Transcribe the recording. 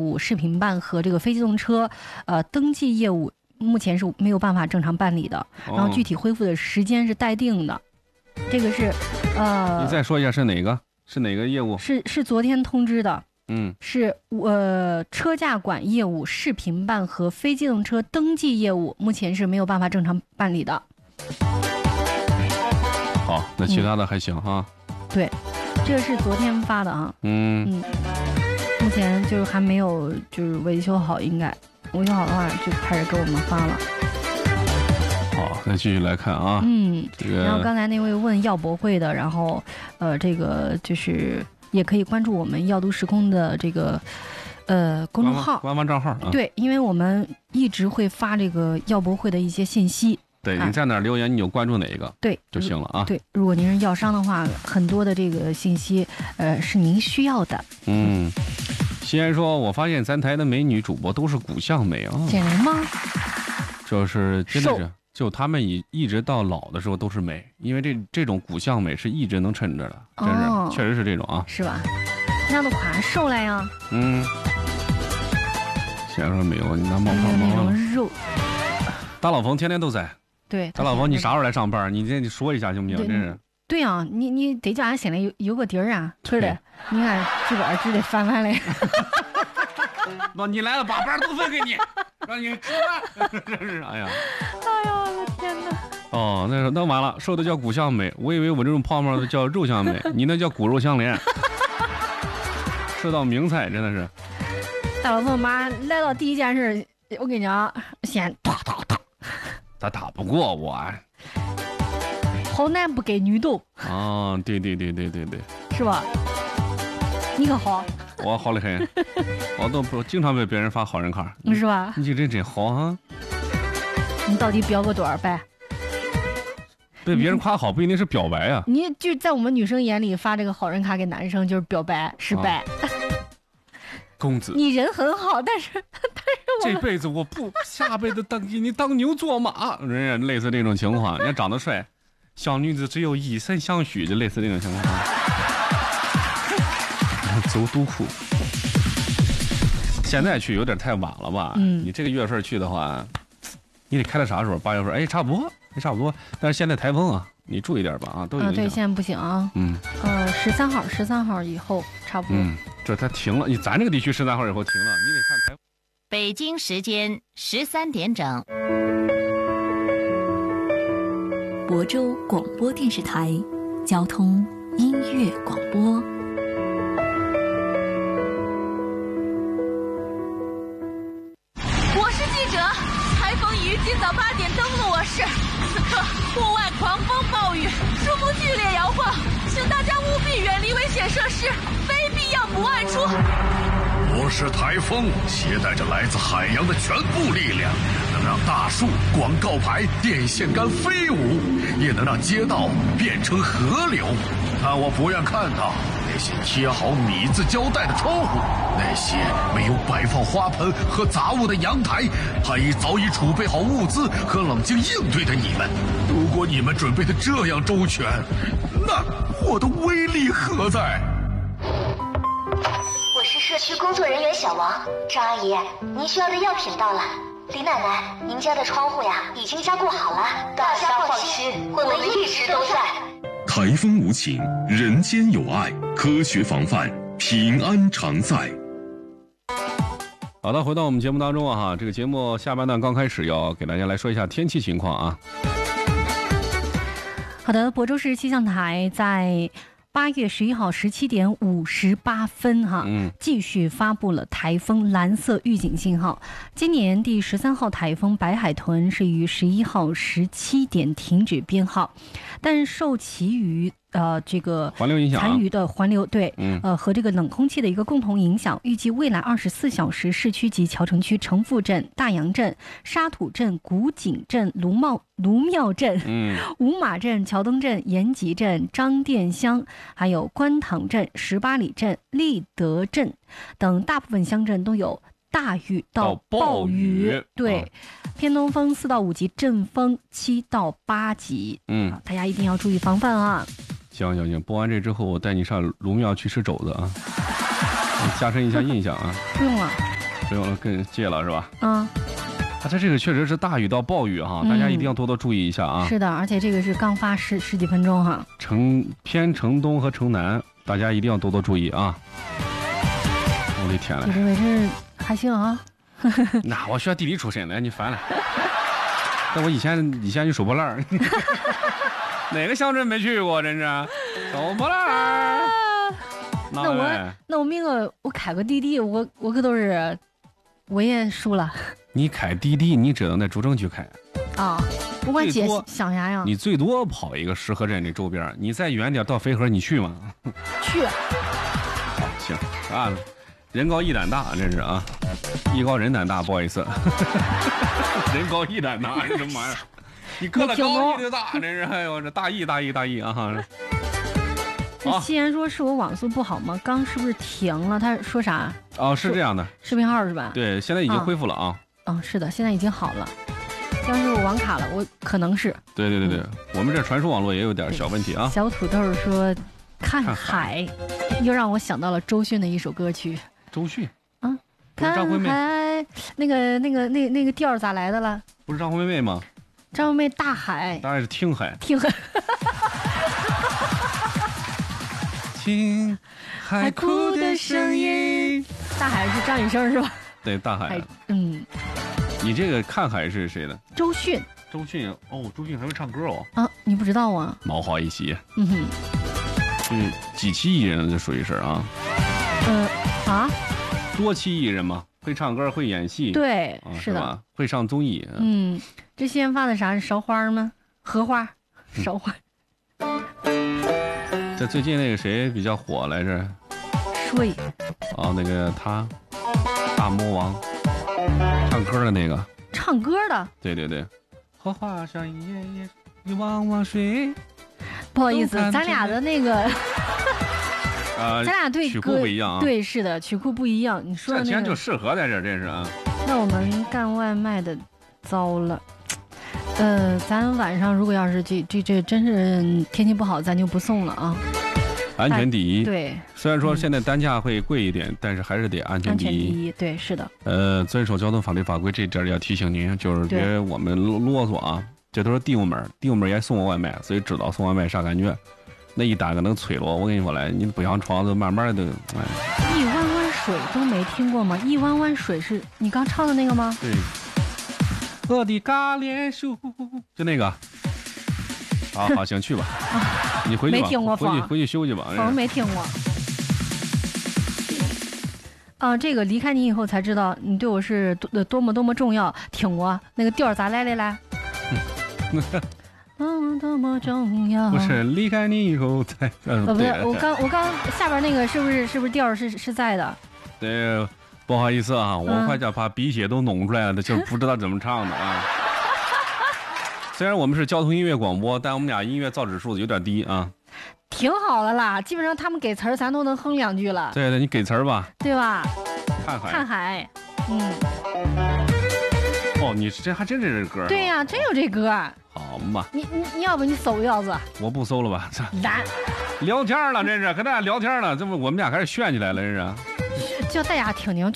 务、视频办和这个非机动车登记业务目前是没有办法正常办理的，然后具体恢复的时间是待定的。这个是你再说一下是哪个？是哪个业务？ 是昨天通知的。是车驾管业务、视频办和非机动车登记业务目前是没有办法正常办理的。 好，那其他的还行哈。 对，这个是昨天发的啊。目前就是还没有就是维修好，应该维修好的话就开始给我们发了。 好，那继续来看啊。 然后刚才那位问药博会的，然后这个就是也可以关注我们药都时空的这个公众号、 官方账号啊。 对，因为我们一直会发这个药博会的一些信息。 对，你在哪儿留言，你就关注哪一个， 对就行了啊。 对，如果您是药商的话，很多的这个信息是您需要的。 西安说，我发现咱台的美女主播都是骨相美啊。 减龄吗？ 就是真的是。就他们一直到老的时候都是美，因为这种骨相美是一直能撑着的，真是，确实是这种啊， 是吧？那都垮瘦了呀。 先说没有，你拿冒泡那种肉。 大老冯天天都在。 对， 大老冯，你啥时候来上班？你这说一下行不行？真是。 对啊，你得叫俺心里有个底儿啊，是的。你看剧本只得翻翻嘞。 那你来了，把班都分给你，让你吃饭。真是，哎呀， 我的天哪！ 哦，那完了，瘦的叫骨相美，我以为我这种胖胖的叫肉相美，你那叫骨肉相连。说到名菜，真的是。 大老婆妈来到第一件事，我跟你讲，先打。 他打不过我。 好男不给女斗。 对， 是吧？你可好。 我好得很，我都不经常被别人发好人卡， 是吧？ 你这真好啊！ 你到底表个多少白？ 被别人夸好不一定是表白啊。 你就在我们女生眼里发这个好人卡给男生就是表白失败。 公子， 你人很好，但是这辈子我不，下辈子给你当牛做马，人家类似这种情况。人家长得帅，小女子只有一身相许，就类似这种情况。走读库，现在去有点太晚了吧？你这个月份去的话，你得开到啥时候？8月份？差不多。但是现在台风啊，你注意点吧啊，都有影响。 对，现在不行啊。13号以后差不多。 这它停了，咱这个地区13号以后停了，你得看台风。 北京时间13点整。 亳州广播电视台交通音乐广播。 我是记者，台风于今早8点登陆我市，此刻户外狂风暴雨，树木剧烈摇晃，请大家务必远离危险设施，非必要不外出。 我是台风，携带着来自海洋的全部力量，能让大树、广告牌、电线杆飞舞，也能让街道变成河流。但我不愿看到那些贴好米字胶带的窗户，那些没有摆放花盆和杂物的阳台，还已早已储备好物资和冷静应对的你们。如果你们准备的这样周全，那我的威力何在？ 我是社区工作人员小王，张阿姨，您需要的药品到了。李奶奶，您家的窗户呀已经加固好了，大家放心，我们一直都在。 台风无情，人间有爱，科学防范，平安常在。 好的，回到我们节目当中啊，这个节目下半段刚开始，要给大家来说一下天气情况啊。 好的，亳州市气象台在8月11号17点58分继续发布了台风蓝色预警信号。今年第13号台风白海豚是于11号17点停止编号，但受其余这个环流影响， 残余的环流和这个冷空气的一个共同影响，预计未来24小时市区及谯城区城附镇、大杨镇、沙土镇、古井镇、卢庙镇、五马镇、桥东镇、延吉镇、张店乡，还有官塘镇、18里镇、立德镇等大部分乡镇都有大雨到暴雨，对，偏东风4到5级，阵风7到8级，大家一定要注意防范啊。 行，播完这之后，我带你上卢庙去吃肘子啊，加深一下印象啊。 不用了。 不用了，跟戒了是吧？ 嗯， 它这个确实是大雨到暴雨哈，大家一定要多多注意一下啊。 是的，而且这个是刚发十几分钟哈。 偏城东和城南，大家一定要多多注意啊。我的天嘞！ 这位置还行啊。 那我学地理出身的，你烦了。但我以前就收破烂儿，哪个乡镇没去过？真是收破烂儿。 那我明个我开个滴滴，我可都是我也输了。 你开滴滴，你只能在主城区开啊。我管姐想啥呀？ 你最多跑一个石河镇的周边，你再远点到淝河，你去吗？ 去。 行啊，人高义胆大，真是啊，艺高人胆大，不好意思，人高义胆大，这什么玩意儿？你个子高，你就大，真是，哎呦，这大义啊哈！ 这西安说是我网速不好吗？刚是不是停了？他说啥？ 哦，是这样的， 视频号是吧？ 对，现在已经恢复了啊。 是的，现在已经好了。要是我网卡了，我可能是。 对，我们这传输网络也有点小问题啊。 小土豆说看海，又让我想到了周迅的一首歌曲。 周迅啊，看海，那个调咋来的了？ 不是张惠妹吗？ 张惠妹大海， 当然是听海。 听海哭的声音。 大海是张雨生是吧？ 对，大海。你这个看海是谁的？ 周迅哦，周迅还会唱歌哦。 啊，你不知道啊？ 毛花一袭。几期艺人这属于是啊？多期艺人嘛，会唱歌，会演戏。 对，是的吧？会上综艺。 这西安发的啥是芍花吗？荷花，芍花。 这最近那个谁比较火来着？ 睡。 那个他，大魔王，唱歌的那个。 唱歌的。 对。荷花上一汪汪水。 不好意思，咱俩的那个。咱俩对曲库不一样啊。 对，是的，曲库不一样。你说的那个。 这就适合在这，真是啊。 那我们干外卖的，糟了。咱晚上如果要是这真是天气不好，咱就不送了啊。 安全第一。 对。 虽然说现在单价会贵一点，但是还是得安全第一。 对，是的。 遵守交通法律法规这点要提醒您，就是别我们啰嗦啊。这都是地务门也送过外卖，所以知道送外卖啥感觉。那一打个能催了我跟你说来，你不想床子慢慢的。 一弯弯水都没听过吗？一弯弯水是你刚唱的那个吗？ 对。我的嘎莲树，就那个。好，行，去吧。你回去吧。 没听过， 回去休息吧。 我没听过。这个离开你以后才知道你对我是多么重要。听过那个调咋来的来？多么重要。 不是离开你以后才。 不是，我刚下边那个是不是调是在的？ 对，不好意思啊，我快点把鼻血都弄出来了，就不知道怎么唱的啊。虽然我们是交通音乐广播，但我们俩音乐造纸数有点低啊。 挺好的啦，基本上他们给词儿咱都能哼2句了。 对，你给词儿吧。 对吧？ 看海。你这还真是这歌。 对呀，真有这歌。 好嘛。 你要不你搜要子？ 我不搜了吧。 难。 聊天了，真是跟大家聊天了，这不我们俩开始炫起来了，这是。 叫大家听听。